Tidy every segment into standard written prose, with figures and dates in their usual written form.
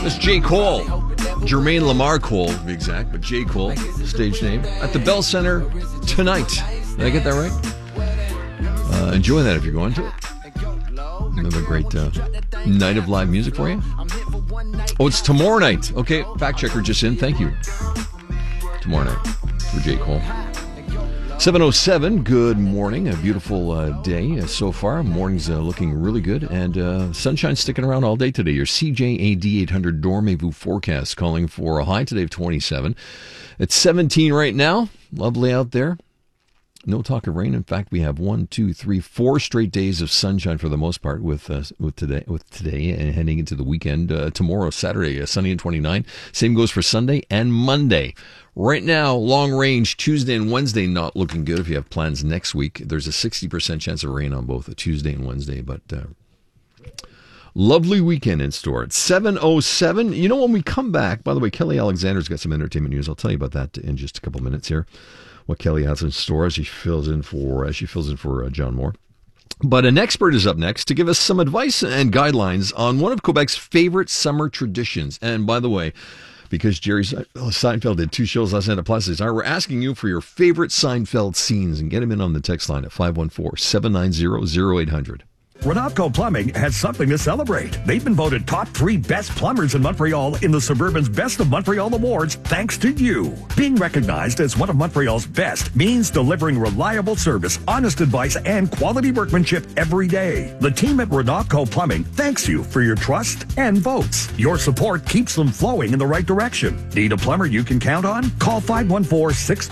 That's J. Cole. Jermaine Lamar Cole, to be exact, but J. Cole, stage name, at the Bell Center tonight. Did I get that right? Enjoy that if you're going to it. Another great night of live music for you. Oh, it's tomorrow night. Okay, fact checker just in. Thank you. Tomorrow night for J. Cole. 7:07, good morning. A beautiful day so far. Morning's looking really good. And sunshine sticking around all day today. Your CJAD 800 Dormez-vous forecast calling for a high today of 27. It's 17 right now. Lovely out there. No talk of rain. In fact, we have 4 straight days of sunshine for the most part with today and heading into the weekend. Tomorrow, Saturday, sunny and 29. Same goes for Sunday and Monday. Right now, long range, Tuesday and Wednesday not looking good. If you have plans next week, there's a 60% chance of rain on both a Tuesday and Wednesday, but lovely weekend in store. It's 7:07. You know, when we come back, by the way, Kelly Alexander's got some entertainment news. I'll tell you about that in just a couple minutes here. What Kelly has in store as she fills in for John Moore. But an expert is up next to give us some advice and guidelines on one of Quebec's favorite summer traditions. And by the way, because Jerry Seinfeld did 2 shows last night at Plaza, we're asking you for your favorite Seinfeld scenes and get them in on the text line at 514-790-0800. Renatco Plumbing has something to celebrate. They've been voted top 3 best plumbers in Montreal in the Suburban's Best of Montreal Awards thanks to you. Being recognized as one of Montreal's best means delivering reliable service, honest advice, and quality workmanship every day. The team at Renatco Plumbing thanks you for your trust and votes. Your support keeps them flowing in the right direction. Need a plumber you can count on? Call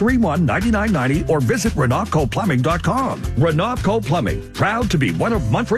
514-631-9990 or visit RenatcoPlumbing.com. Renatco Plumbing, proud to be one of Montreal's